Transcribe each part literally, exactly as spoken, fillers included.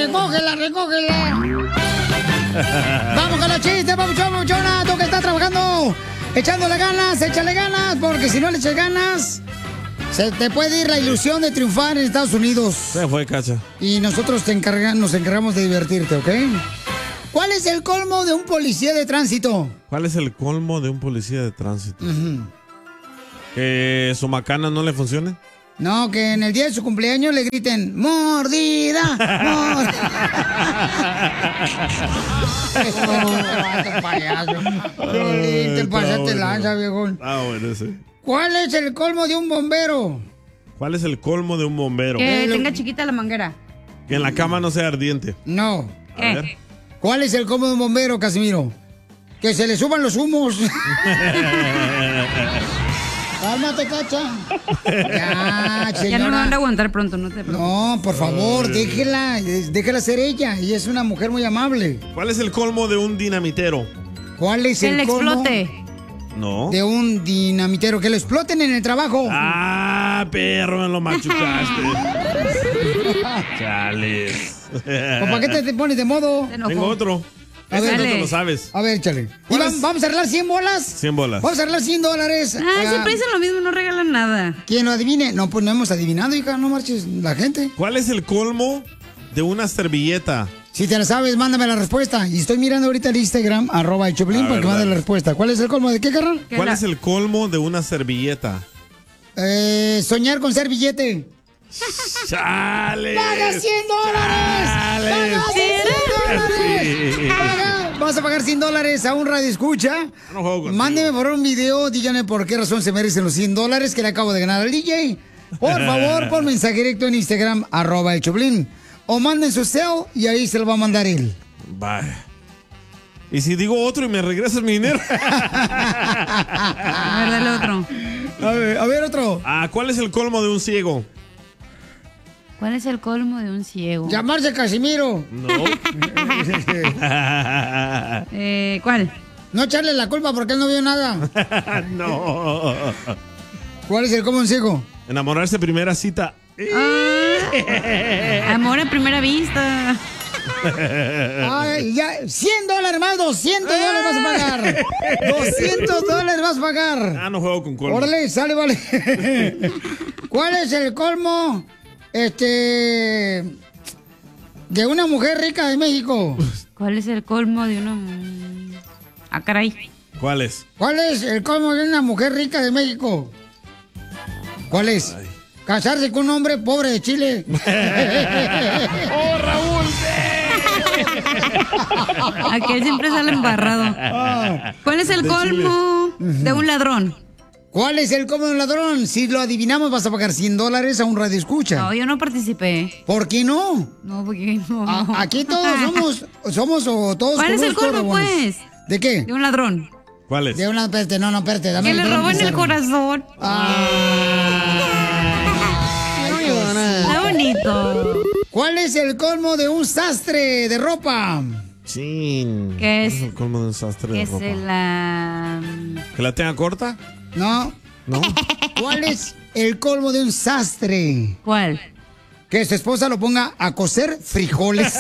recógela, recógela. Vamos con los chistes, papuchón, papuchona. Tú que estás trabajando, echándole ganas, échale ganas, porque si no le echas ganas, se te puede ir la ilusión de triunfar en Estados Unidos. Se fue, Cacha. Y nosotros te encarga, nos encargamos de divertirte, ¿ok? ¿Cuál es el colmo de un policía de tránsito? ¿Cuál es el colmo de un policía de tránsito? Uh-huh. ¿Que su macana no le funcione? No, que en el día de su cumpleaños le griten ¡mordida! ¡Mordida! ¡Oh, payaso! ¡Jolín, te pasaste lanza, viejón! Ah, bueno, sí. ¿Cuál es el colmo de un bombero? ¿Cuál es el colmo de un bombero? Que tenga chiquita la manguera. Que en la cama no sea ardiente. No. A ver. ¿Cuál es el colmo de un bombero, Casimiro? Que se le suban los humos. Cálmate, Cacha. Ya, señora. Ya no me van a aguantar pronto, no te preocupes. No, por favor, déjela, déjela ser ella. Ella es una mujer muy amable. ¿Cuál es el colmo de un dinamitero? ¿Cuál es el colmo? Que le explote. No. De un dinamitero, que lo exploten en el trabajo. Ah, perro, me lo machucaste. Chales. ¿Para qué te, te pones de modo? Tengo otro. A ver, no te lo sabes. A ver, échale. ¿Y vamos, vamos a arreglar cien bolas? cien bolas. Vamos a arreglar cien dólares. Ah, uh, siempre dicen lo mismo, no regalan nada. ¿Quién lo adivine? No, pues no hemos adivinado, hija, no marches la gente. ¿Cuál es el colmo de una servilleta? Si te la sabes, mándame la respuesta. Y estoy mirando ahorita el Instagram, arroba el Choplin, para que mande la respuesta. ¿Cuál es el colmo de qué, carnal? ¿Cuál la... es el colmo de una servilleta? Eh, soñar con ser billete. ¡Chale! ¡Paga cien dólares! ¡Paga cien dólares! ¡Paga! Vas a pagar cien dólares a un radio escucha. No juego contigo. Mándeme por un video, díganme por qué razón se merecen los cien dólares que le acabo de ganar al D J. Por favor, por mensaje directo en Instagram, arroba el Choplin. O manden su cel y ahí se lo va a mandar él. Vaya. ¿Y si digo otro y me regresas mi dinero? A ver, dale otro. A ver, a ver, otro. Ah, ¿cuál es el colmo de un ciego? ¿Cuál es el colmo de un ciego? Llamarse Casimiro. No. eh, ¿Cuál? No echarle la culpa porque él no vio nada. No. ¿Cuál es el colmo de un ciego? Enamorarse primera cita. Ah, amor a primera vista. Ay, ya, cien dólares más, doscientos dólares vas a pagar. doscientos dólares vas a pagar. Ah, no juego con colmo. Órale, sale, vale. ¿Cuál es el colmo, este, de una mujer rica de México? ¿Cuál es el colmo de una... Ah, caray. ¿Cuál es? ¿Cuál es el colmo de una mujer rica de México? ¿Cuál es? Ay. Casarse con un hombre pobre de Chile. ¡Oh, Raúl! Aquel siempre sale embarrado. ¿Cuál es el de colmo Chile. de un ladrón? ¿Cuál es el colmo de un ladrón? Si lo adivinamos vas a pagar cien dólares a un radio escucha. No, yo no participé. ¿Por qué no? No, porque no. A, aquí todos somos, somos o todos. ¿Cuál es el colmo, pues? ¿De qué? De un ladrón. ¿Cuál es? De una, espérate, no, no, espérate. Dame que le robó en el corazón. Ah. Está bonito. ¿Cuál es el colmo de un sastre de ropa? Sí. ¿Qué es? ¿Cuál es el colmo de un sastre Que de ropa? se la... ¿Que la tenga corta? No. ¿No? ¿Cuál es el colmo de un sastre? ¿Cuál? Que su esposa lo ponga a cocer frijoles.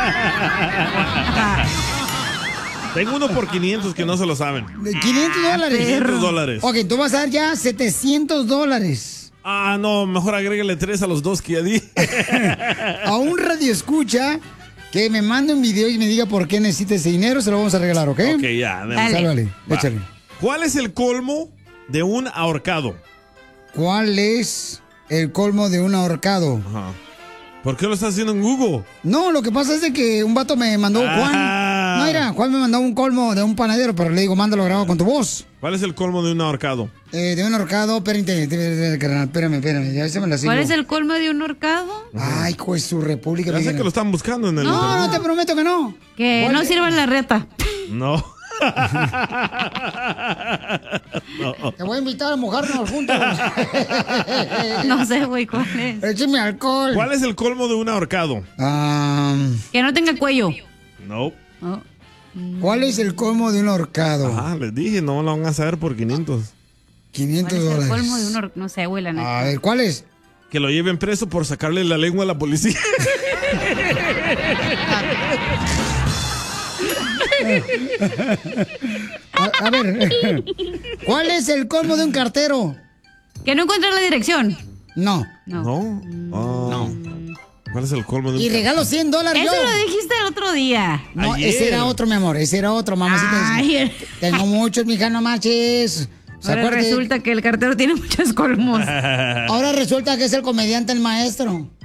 Tengo uno por quinientos que no se lo saben. quinientos dólares. quinientos dólares. Ok, tú vas a dar ya setecientos dólares. Ah, no, mejor agrégale tres a los dos que ya di. A un radio escucha que me mande un video y me diga por qué necesita ese dinero, se lo vamos a regalar, ¿ok? Ok, ya. Sálvale, échale. ¿Cuál es el colmo de un ahorcado? ¿Cuál es el colmo de un ahorcado? Ajá. ¿Por qué lo estás haciendo en Google? No, lo que pasa es de que un vato me mandó, ah. Juan. No, mira, Juan me mandó un colmo de un panadero, pero le digo, mándalo grabado con tu voz. ¿Cuál es el colmo de un ahorcado? Eh, de un ahorcado, espérame, espérame, espérame, ya se me la sigo. ¿Cuál es el colmo de un ahorcado? Ay, pues su república. Ya sé que lo están buscando en el No, internet. no, te prometo que no. Que no sirva la reta. No. No. Te voy a invitar a mojarnos juntos. No sé, güey, ¿cuál es? Écheme alcohol. ¿Cuál es el colmo de un ahorcado? Um, que no tenga cuello. No. Oh. ¿Cuál es el colmo de un ahorcado? Ajá, les dije, no lo van a saber por quinientos. quinientos ¿Cuál es dólares. el colmo de un ahorcado? No sé, güey, la neta. A ver, ¿cuál es? Que lo lleven preso por sacarle la lengua a la policía. A, a ver, ¿cuál es el colmo de un cartero? Que no encuentra la dirección. No. No. ¿No? Oh. No. ¿Cuál es el colmo de un Y regalo cien dólares Eso yo. lo dijiste el otro día. No, Ayer. ese era otro, mi amor. Ese era otro, mamacita. Ay. Tengo muchos, mija, no marches. ¿Se Ahora acuerda? resulta que el cartero tiene muchos colmos. Ahora resulta que es el comediante el maestro.